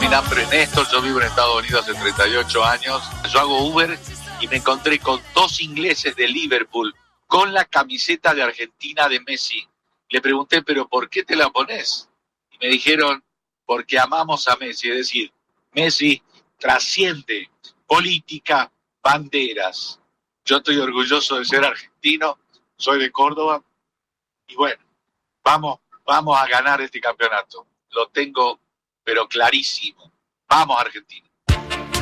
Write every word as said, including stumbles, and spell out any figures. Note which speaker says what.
Speaker 1: Mi nombre es Néstor, yo vivo en Estados Unidos hace treinta y ocho años. Yo hago Uber y me encontré con dos ingleses de Liverpool con la camiseta de Argentina de Messi. Le pregunté, ¿pero por qué te la pones? Y me dijeron, porque amamos a Messi. Es decir, Messi trasciende política, banderas. Yo estoy orgulloso de ser argentino, soy de Córdoba y bueno, vamos, vamos a ganar este campeonato. Lo tengo, pero clarísimo. Vamos, Argentina.